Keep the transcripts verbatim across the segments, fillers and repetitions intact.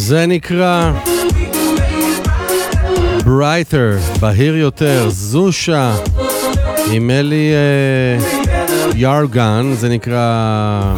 זה נקרא Brighter, בהיר יותר, זושה, עם אלי יארגן, זה נקרא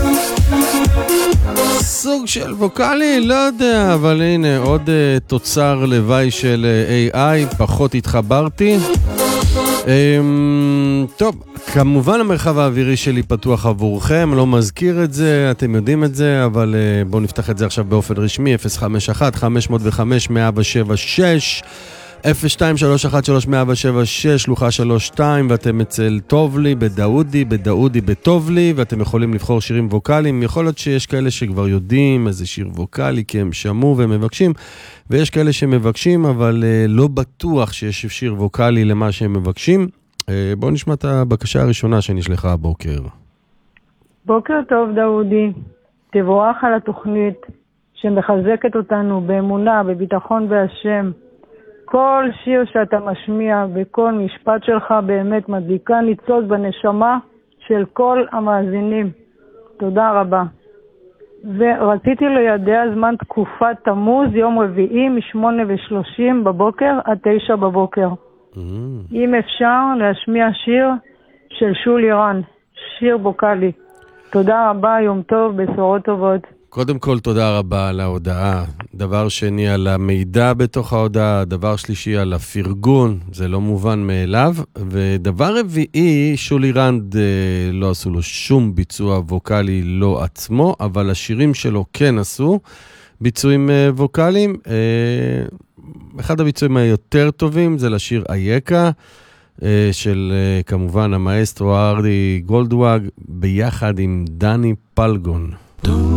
סוג של ווקלי, לא יודע, אבל הנה, עוד uh, תוצר לוואי של uh, איי איי, פחות התחברתי. Um, טוב, כמובן המרחב האווירי שלי פתוח עבורכם, לא מזכיר את זה, אתם יודעים את זה, אבל uh, בואו נפתח את זה עכשיו באופן רשמי, אפס חמש אחת חמש אפס חמש ארבע שבע שש, אפס שתיים שלוש אחת שלוש ארבע שבע שש, שלוחה שלוש שתיים, ואתם אצל טוב לי, בדאודי, בדאודי, בטוב לי, ואתם יכולים לבחור שירים ווקליים. יכול להיות שיש כאלה שכבר יודעים איזה שיר ווקלי, כי הם שמעו והם מבקשים, ויש כאלה שמבקשים, אבל uh, לא בטוח שיש שיר ווקלי למה שהם מבקשים. Uh, בואו נשמע את הבקשה הראשונה שנשלחה הבוקר. בוקר טוב דאודי, תבורך על התוכנית שמחזקת אותנו באמונה, בביטחון בהשם. כל שיר שאתה משמיע וכל משפט שלך באמת מדליקה ניצוץ בנשמה של כל המאזינים. תודה רבה. ורציתי לידע זמן תקופת תמוז, יום רביעי משמונה ושלושים בבוקר עד תשע בבוקר. Mm. אם אפשר להשמיע שיר של שולי רן, שיר ווקלי. תודה רבה, יום טוב, בשורות טובות. קודם כל, תודה רבה על ההודעה. דבר שני, על המידע בתוך ההודעה. דבר שלישי, על הפרגון. זה לא מובן מאליו. ודבר רביעי, שולי רנד אה, לא עשו לו שום ביצוע ווקלי לא עצמו, אבל השירים שלו כן עשו ביצועים אה, ווקליים. אה, אחד הביצועים היותר טובים זה לשיר אייקה, אה, של אה, כמובן המאסטרו ארדי גולדוואג, ביחד עם דני פלגון.